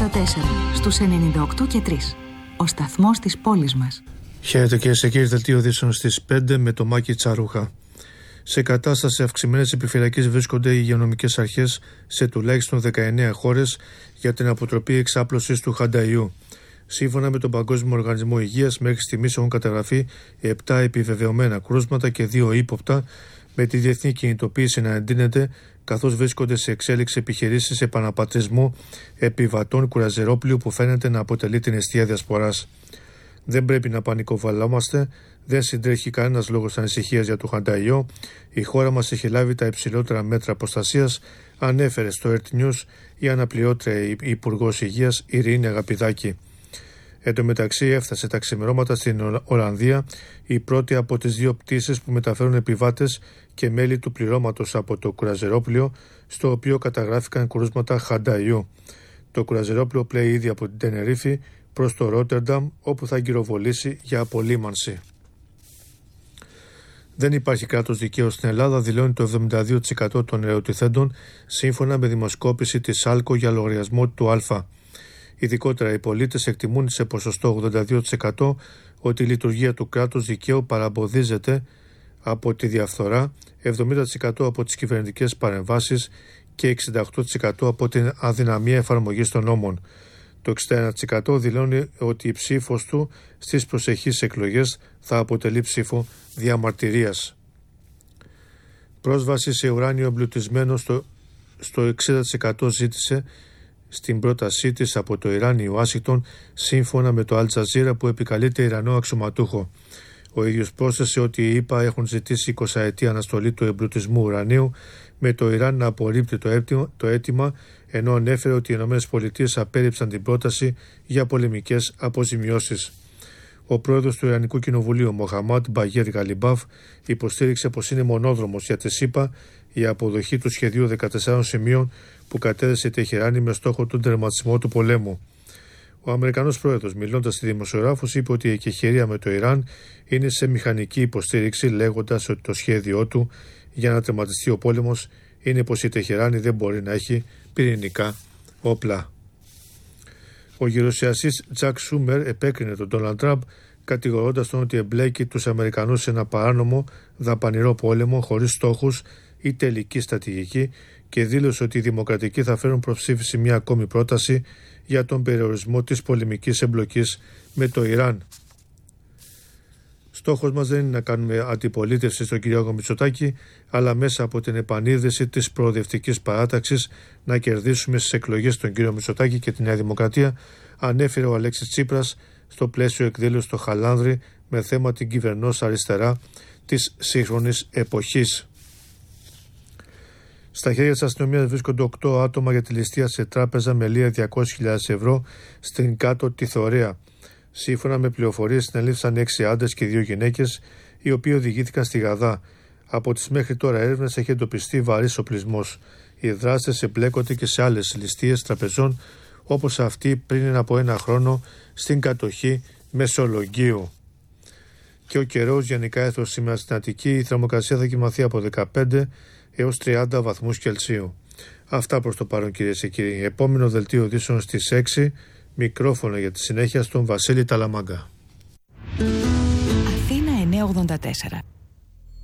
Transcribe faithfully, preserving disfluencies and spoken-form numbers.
τέσσερα στους ενενήντα οκτώ και τρία. Ο σταθμός της πόλης μας. Χαίρετε και σε κύριε δελτίο ειδήσεων στις πέντε με το Μάκη Τσαρούχα. Σε κατάσταση αυξημένης επιφυλακής βρίσκονται οι υγειονομικές αρχές σε τουλάχιστον δεκαεννέα χώρες για την αποτροπή εξάπλωσης του χανταϊού. Σύμφωνα με τον Παγκόσμιο Οργανισμό Υγείας, μέχρι στιγμής έχουν καταγραφεί επτά επιβεβαιωμένα κρούσματα και δύο ύποπτα, με τη διεθνή κινητοποίηση να εντείνεται, καθώς βρίσκονται σε εξέλιξη επιχειρήσεις επαναπατρισμού επιβατών κουραζερόπλοιου που φαίνεται να αποτελεί την αιστεία διασποράς. Δεν πρέπει να πανικοβαλόμαστε, δεν συντρέχει κανένας λόγος ανησυχίας για το χανταϊό. Η χώρα μας έχει λάβει τα υψηλότερα μέτρα προστασίας, ανέφερε στο Earth News η αναπληρώτρια Υπουργός Υγείας Ειρήνη Αγαπηδάκη. Εν τω μεταξύ, έφτασε τα ξημερώματα στην Ολλανδία η πρώτη από τις δύο πτήσεις που μεταφέρουν επιβάτες και μέλη του πληρώματος από το κουραζερόπλοιο, στο οποίο καταγράφηκαν κρούσματα χανταϊού. Το κουραζερόπλοιο πλέει ήδη από την Τενερίφη προς το Ρότερνταμ, όπου θα γυροβολήσει για απολύμανση. Δεν υπάρχει κράτος δικαίου στην Ελλάδα, δηλώνει το εβδομήντα δύο τοις εκατό των ερωτηθέντων, σύμφωνα με δημοσκόπηση της άλκο για λογαριασμό του Α. Ειδικότερα, οι πολίτες εκτιμούν σε ποσοστό ογδόντα δύο τοις εκατό ότι η λειτουργία του κράτους δικαίου παραμποδίζεται από τη διαφθορά, εβδομήντα τοις εκατό από τις κυβερνητικές παρεμβάσεις και εξήντα οκτώ τοις εκατό από την αδυναμία εφαρμογής των νόμων. Το εξήντα ένα τοις εκατό δηλώνει ότι η ψήφος του στις προσεχείς εκλογές θα αποτελεί ψήφο διαμαρτυρίας. Πρόσβαση σε ουράνιο εμπλουτισμένο στο, στο εξήντα τοις εκατό ζήτησε στην πρότασή της από το Ιράν η Ουάσιγκτον, σύμφωνα με το Αλ Τζαζίρα που επικαλείται Ιρανό αξιωματούχο. Ο ίδιος πρόσθεσε ότι οι ΗΠΑ έχουν ζητήσει εικοσαετή αναστολή του εμπλουτισμού ουρανίου, με το Ιράν να απορρίπτει το αίτημα, ενώ ανέφερε ότι οι ΗΠΑ απέρριψαν την πρόταση για πολεμικές αποζημιώσεις. Ο πρόεδρος του Ιρανικού Κοινοβουλίου, Μοχαμάντ Μπαγέρ Γαλιμπάφ, υποστήριξε πως είναι μονόδρομος για τη ΣΥΠΑ η αποδοχή του σχεδίου δεκατεσσάρων σημείων που κατέθεσε η Τεχεράνη με στόχο τον τερματισμό του πολέμου. Ο Αμερικανός πρόεδρος, μιλώντας στη δημοσιογράφους, είπε ότι η εκεχηρία με το Ιράν είναι σε μηχανική υποστήριξη, λέγοντας ότι το σχέδιό του για να τερματιστεί ο πόλεμος είναι πως η Τεχεράνη δεν μπορεί να έχει πυρηνικά όπλα. Ο γερουσιαστής Τζακ Σούμερ επέκρινε τον Ντόναλντ Τραμπ, κατηγορώντας τον ότι εμπλέκει τους Αμερικανούς σε ένα παράνομο, δαπανηρό πόλεμο χωρίς στόχους ή τελική στρατηγική, και δήλωσε ότι οι δημοκρατικοί θα φέρουν προς ψήφιση μια ακόμη πρόταση για τον περιορισμό της πολεμικής εμπλοκής με το Ιράν. Στόχος μας δεν είναι να κάνουμε αντιπολίτευση στον Κυριάκο Μητσοτάκη, αλλά μέσα από την επανείδρυση της προοδευτικής παράταξης να κερδίσουμε στις εκλογές τον κύριο Μητσοτάκη και τη Νέα Δημοκρατία, ανέφερε ο Αλέξης Τσίπρας στο πλαίσιο εκδήλωσης στο Χαλάνδρη με θέμα την κυβερνός αριστερά της σύγχρονης εποχής. Στα χέρια της αστυνομίας βρίσκονται οκτώ άτομα για τη ληστεία σε τράπεζα με λία διακόσιες χιλιάδες ευρώ στην Κάτω Τιθωρέα. Σύμφωνα με πληροφορίες, συνελήφθησαν έξι άντρες και δύο γυναίκες, οι οποίοι οδηγήθηκαν στη Γαδά. Από τις μέχρι τώρα έρευνες έχει εντοπιστεί βαρύς οπλισμός. Οι δράστες εμπλέκονται και σε άλλες ληστείες τραπεζών, όπως αυτή πριν από ένα χρόνο στην κατοχή Μεσολογγίου. Και ο καιρός γενικά έθρος σήμερα στην Αττική, η θερμοκρασία θα κοιμαθεί από δεκαπέντε έως τριάντα βαθμούς Κελσίου. Αυτά προς το παρόν, κυρίες και κύριοι. Επόμενο δελτίο ειδήσεων στις έξι. Μικρόφωνο για τη συνέχεια στον Βασίλη Ταλαμάγκα. Αθήνα εννιακόσια ογδόντα τέσσερα.